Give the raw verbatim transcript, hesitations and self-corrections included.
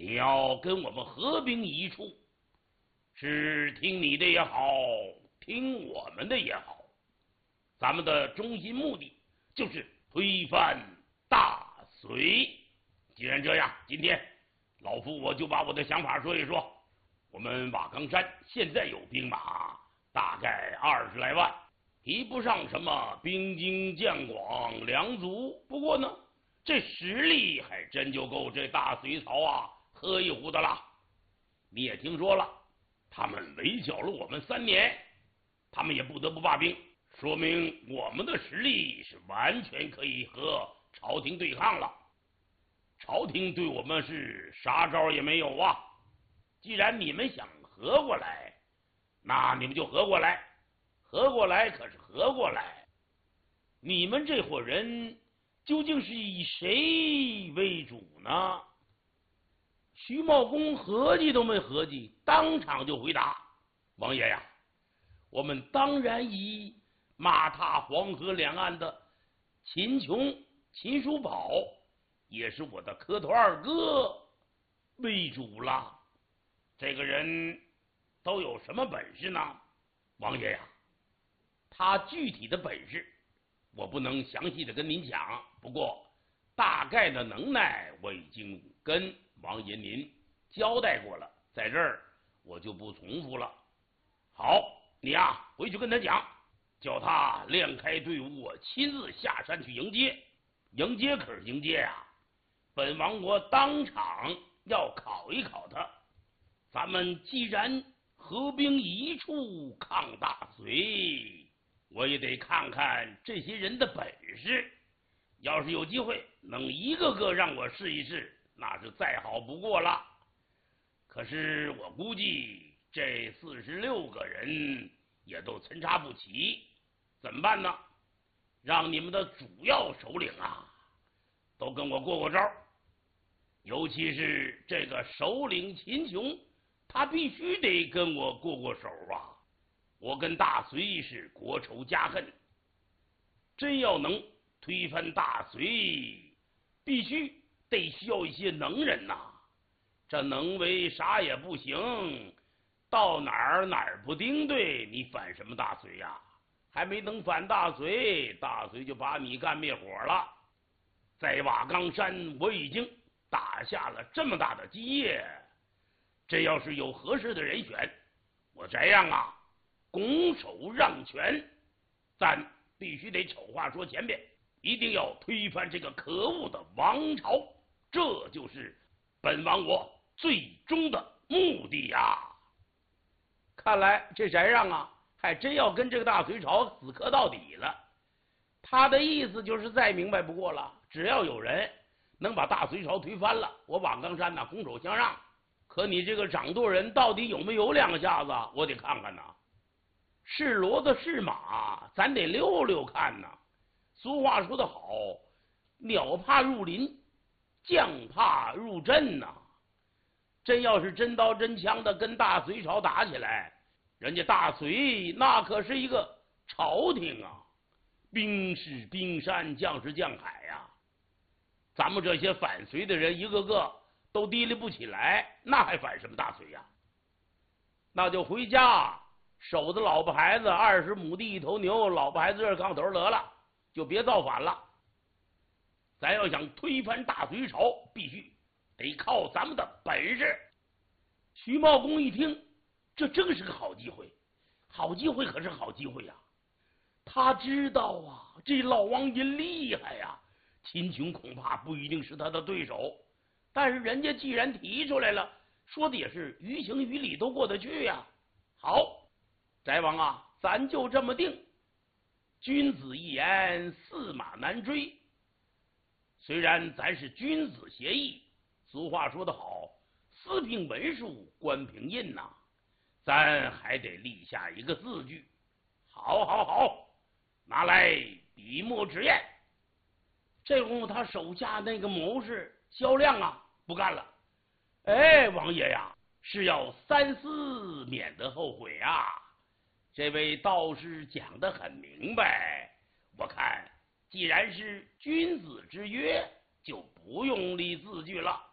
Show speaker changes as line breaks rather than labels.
你要跟我们合兵一处，是听你的也好，听我们的也好，咱们的中心目的就是推翻大隋。既然这样，今天老夫我就把我的想法说一说。我们瓦岗山现在有兵马大概二十来万，提不上什么兵精将广粮足，不过呢，这实力还真就够这大隋朝啊喝一壶的了。你也听说了，他们围剿了我们三年，他们也不得不罢兵，说明我们的实力是完全可以和朝廷对抗了。朝廷对我们是啥招也没有啊。既然你们想合过来，那你们就合过来，合过来可是合过来。你们这伙人究竟是以谁为主呢？徐茂公合计都没合计，当场就回答：王爷呀，我们当然以马踏黄河两岸的秦琼、秦叔宝，也是我的磕头二哥为主了。这个人都有什么本事呢？王爷呀，他具体的本事我不能详细的跟您讲，不过大概的能耐我已经跟王爷您交代过了，在这儿我就不重复了。好，你呀回去跟他讲，叫他亮开队伍，我亲自下山去迎接。迎接可是迎接呀，本王国当场要考一考他。咱们既然合兵一处抗大隋，我也得看看这些人的本事。要是有机会能一个个让我试一试，那是再好不过了。可是我估计这四十六个人也都参差不齐，怎么办呢？让你们的主要首领啊都跟我过过招，尤其是这个首领秦琼，他必须得跟我过过手啊！我跟大隋是国仇家恨，真要能推翻大隋，必须得需要一些能人呐、啊。这能为啥也不行，到哪儿哪儿不盯对，你反什么大隋呀、啊？还没等反大隋，大隋就把你干灭火了。在瓦岗山，我已经打下了这么大的基业。这要是有合适的人选，我这样啊，拱手让权，咱必须得丑话说前边，一定要推翻这个可恶的王朝，这就是本王我最终的目的呀！看来这翟让啊，还真要跟这个大隋朝死磕到底了。他的意思就是再明白不过了，只要有人能把大隋朝推翻了，我瓦岗山呢拱手相让。可你这个掌舵人到底有没有两下子，我得看看呐。是骡子是马，咱得溜溜看呐。俗话说得好，鸟怕入林，将怕入阵呐。真要是真刀真枪的跟大隋朝打起来，人家大隋那可是一个朝廷啊，兵是兵山，将是将海呀、啊。咱们这些反隋的人，一个个都提立不起来，那还反什么大隋呀、啊？那就回家守着老婆孩子，二十亩地一头牛，老婆孩子热炕头得了，就别造反了。咱要想推翻大隋朝，必须得靠咱们的本事。徐茂公一听，这正是个好机会，好机会可是好机会呀、啊！他知道啊，这老王爷厉害呀、啊，秦琼恐怕不一定是他的对手。但是人家既然提出来了，说的也是于情于理都过得去呀、啊。好，翟王啊，咱就这么定。君子一言，驷马难追。虽然咱是君子协议，俗话说得好，私凭文书，官凭印呐、啊，咱还得立下一个字据。好，好，好，拿来笔墨纸砚。这功夫，他手下那个谋士萧亮啊，不干了。哎，王爷呀，是要三思，免得后悔啊！这位道士讲得很明白，我看既然是君子之约，就不用立字据了。